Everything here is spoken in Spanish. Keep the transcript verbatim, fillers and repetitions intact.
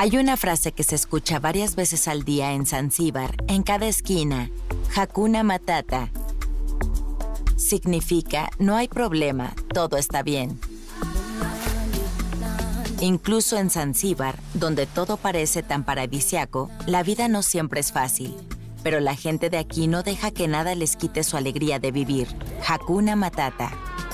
Hay una frase que se escucha varias veces al día en Zanzíbar, en cada esquina: Hakuna Matata. Significa, no hay problema, todo está bien. Incluso en Zanzíbar, donde todo parece tan paradisiaco, la vida no siempre es fácil. Pero la gente de aquí no deja que nada les quite su alegría de vivir. Hakuna Matata.